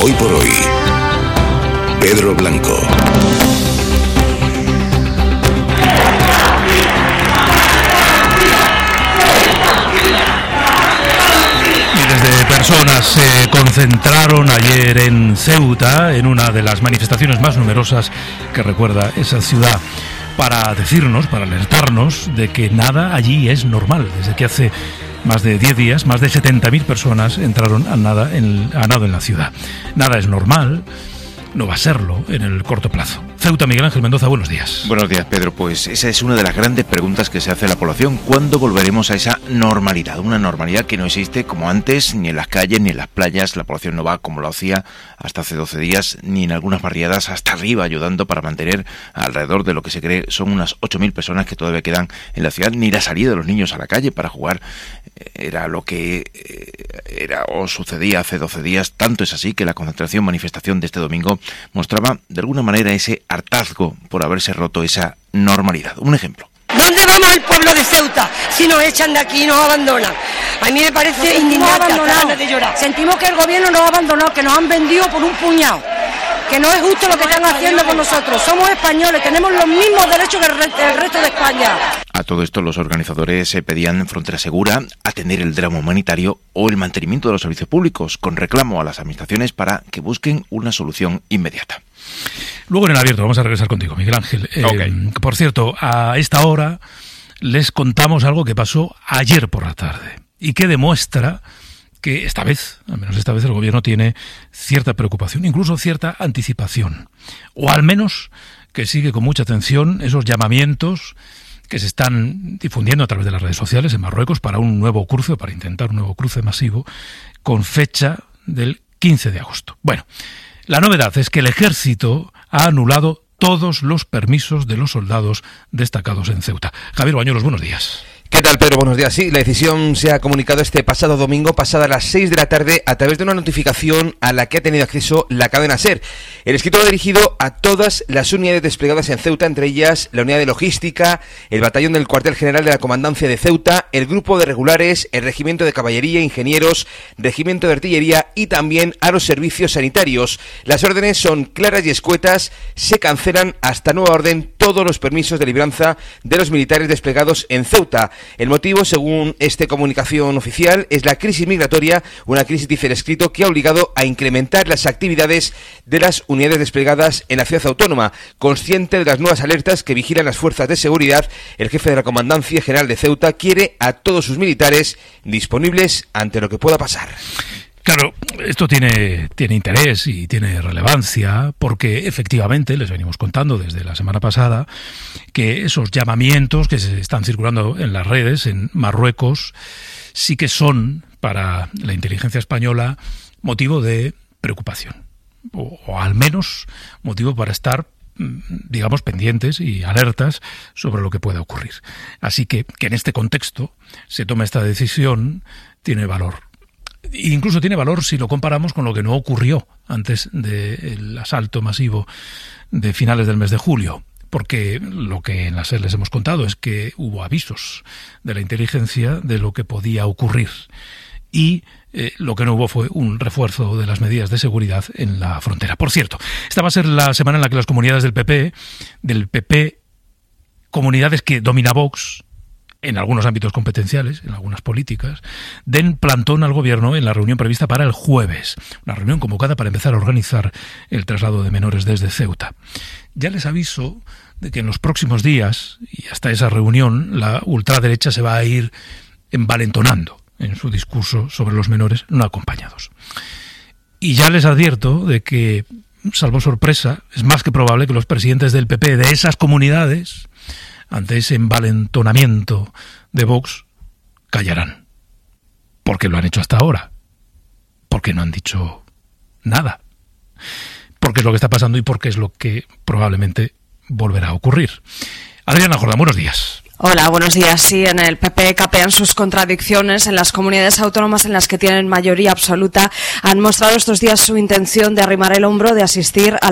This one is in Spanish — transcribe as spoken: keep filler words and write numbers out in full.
Hoy por hoy, Pedro Blanco. Miles de personas se concentraron ayer en Ceuta, en una de las manifestaciones más numerosas que recuerda esa ciudad, para decirnos, para alertarnos de que nada allí es normal. Desde que hace más de diez días, más de setenta mil personas entraron a, nada en, a nado en la ciudad. Nada es normal, no va a serlo en el corto plazo. Ceuta, Miguel Ángel Mendoza, buenos días. Buenos días, Pedro. Pues esa es una de las grandes preguntas que se hace la población. ¿Cuándo volveremos a esa normalidad? Una normalidad que no existe como antes, ni en las calles, ni en las playas. La población no va como lo hacía hasta hace doce días, ni en algunas barriadas hasta arriba, ayudando para mantener alrededor de lo que se cree son unas ocho mil personas que todavía quedan en la ciudad. Ni la salida de los niños a la calle para jugar era lo que era o sucedía hace doce días. Tanto es así que la concentración, manifestación de este domingo mostraba de alguna manera ese hartazgo por haberse roto esa normalidad. Un ejemplo. ¿Dónde vamos el pueblo de Ceuta si nos echan de aquí y nos abandonan? A mí me parece indignante, ganas de llorar. Sentimos que el gobierno nos ha abandonado, que nos han vendido por un puñado, que no es justo lo que están haciendo con nosotros. Somos españoles, tenemos los mismos derechos que el resto de España. A todo esto, los organizadores se pedían frontera segura, atender el drama humanitario o el mantenimiento de los servicios públicos, con reclamo a las administraciones para que busquen una solución inmediata. Luego en el abierto vamos a regresar contigo, Miguel Ángel. Eh, okay. Por cierto, a esta hora les contamos algo que pasó ayer por la tarde y que demuestra que esta vez, al menos esta vez, el gobierno tiene cierta preocupación, incluso cierta anticipación, o al menos que sigue con mucha atención esos llamamientos que se están difundiendo a través de las redes sociales en Marruecos para un nuevo cruce, para intentar un nuevo cruce masivo, con fecha del quince de agosto. Bueno, la novedad es que el ejército ha anulado todos los permisos de los soldados destacados en Ceuta. Javier Bañuelos, buenos días. ¿Qué tal, Pedro? Buenos días. Sí, la decisión se ha comunicado este pasado domingo, pasada las seis de la tarde, a través de una notificación a la que ha tenido acceso la cadena SER. El escrito va dirigido a todas las unidades desplegadas en Ceuta, entre ellas la unidad de logística, el batallón del cuartel general de la comandancia de Ceuta, el grupo de regulares, el regimiento de caballería, ingenieros, regimiento de artillería y también a los servicios sanitarios. Las órdenes son claras y escuetas, se cancelan hasta nueva orden todos los permisos de libranza de los militares desplegados en Ceuta. El motivo, según esta comunicación oficial, es la crisis migratoria, una crisis, dice el escrito, que ha obligado a incrementar las actividades de las unidades desplegadas en la ciudad autónoma. Consciente de las nuevas alertas que vigilan las fuerzas de seguridad, el jefe de la Comandancia General de Ceuta quiere a todos sus militares disponibles ante lo que pueda pasar. Claro, esto tiene, tiene interés y tiene relevancia porque efectivamente, les venimos contando desde la semana pasada, que esos llamamientos que se están circulando en las redes en Marruecos sí que son para la inteligencia española motivo de preocupación, o, o al menos motivo para estar, digamos, pendientes y alertas sobre lo que pueda ocurrir. Así que que en este contexto se tome esta decisión tiene valor. Incluso tiene valor si lo comparamos con lo que no ocurrió antes del asalto masivo de finales del mes de julio, porque lo que en la SER les hemos contado es que hubo avisos de la inteligencia de lo que podía ocurrir y eh, lo que no hubo fue un refuerzo de las medidas de seguridad en la frontera. Por cierto, esta va a ser la semana en la que las comunidades del P P, del P P, comunidades que domina Vox, en algunos ámbitos competenciales, en algunas políticas, den plantón al gobierno en la reunión prevista para el jueves. Una reunión convocada para empezar a organizar el traslado de menores desde Ceuta. Ya les aviso de que en los próximos días, y hasta esa reunión, la ultraderecha se va a ir envalentonando en su discurso sobre los menores no acompañados. Y ya les advierto de que, salvo sorpresa, es más que probable que los presidentes del P P de esas comunidades, ante ese envalentonamiento de Vox, callarán. Porque lo han hecho hasta ahora. Porque no han dicho nada. Porque es lo que está pasando y porque es lo que probablemente volverá a ocurrir. Adriana Jordán, buenos días. Hola, buenos días. Sí, en el P P capean sus contradicciones. En las comunidades autónomas en las que tienen mayoría absoluta han mostrado estos días su intención de arrimar el hombro, de asistir a